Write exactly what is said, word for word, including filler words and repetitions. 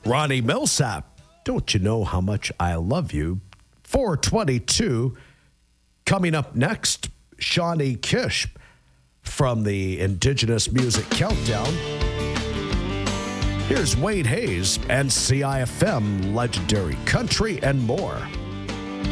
Ronnie Millsap, Don't You Know How Much I Love You? four twenty-two. Coming up next, Shawnee Kish from the Indigenous Music Countdown. Here's Wade Hayes and C I F M Legendary Country and more.